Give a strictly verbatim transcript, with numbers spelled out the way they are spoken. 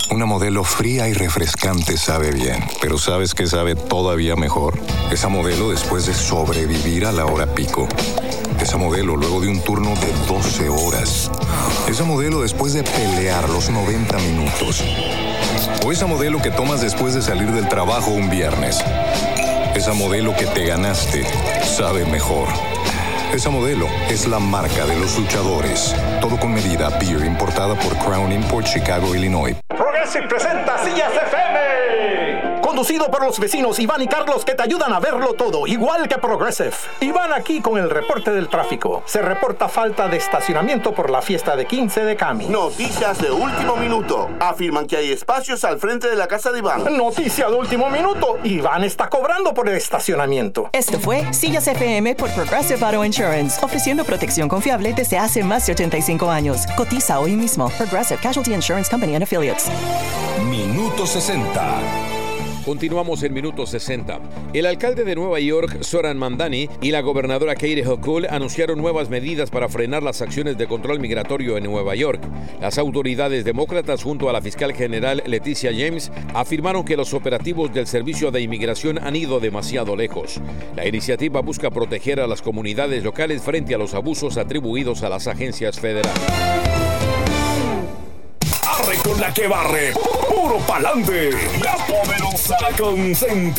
Una Modelo fría y refrescante sabe bien, pero ¿sabes qué sabe todavía mejor? Esa Modelo después de sobrevivir a la hora pico. Esa Modelo luego de un turno de doce horas. Esa Modelo después de pelear los noventa minutos. O esa Modelo que tomas después de salir del trabajo un viernes. Esa Modelo que te ganaste sabe mejor. Esa Modelo es la marca de los luchadores. Todo con medida. Beer importada por Crown Imports, Chicago, Illinois. Progressive presenta Sillas F M. Conducido por los vecinos Iván y Carlos, que te ayudan a verlo todo, igual que Progressive. Iván aquí con el reporte del tráfico. Se reporta falta de estacionamiento por la fiesta de quince de Cami. Noticias de último minuto. Afirman que hay espacios al frente de la casa de Iván. Noticia de último minuto. Iván está cobrando por el estacionamiento. Esto fue Sillas F M por Progressive Auto Insurance, ofreciendo protección confiable desde hace más de ochenta y cinco años. Cotiza hoy mismo. Progressive Casualty Insurance Company and Affiliates. Minuto sesenta. Continuamos en Minuto sesenta. El alcalde de Nueva York, Zoran Mamdani, y la gobernadora Katie Hochul anunciaron nuevas medidas para frenar las acciones de control migratorio en Nueva York. Las autoridades demócratas, junto a la fiscal general Leticia James, afirmaron que los operativos del Servicio de Inmigración han ido demasiado lejos. La iniciativa busca proteger a las comunidades locales frente a los abusos atribuidos a las agencias federales. Arre con la que barre, puro pa'lante, la poderosa consentida.